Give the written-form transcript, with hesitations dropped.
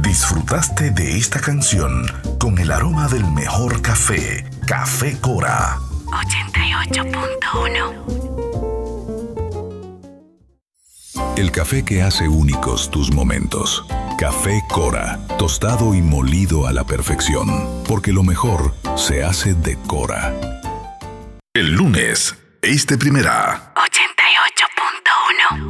Disfrutaste de esta canción con el aroma del mejor café, Café Cora. 88.1. El café que hace únicos tus momentos. Café Cora, tostado y molido a la perfección, porque lo mejor se hace de Cora. El lunes, Primera.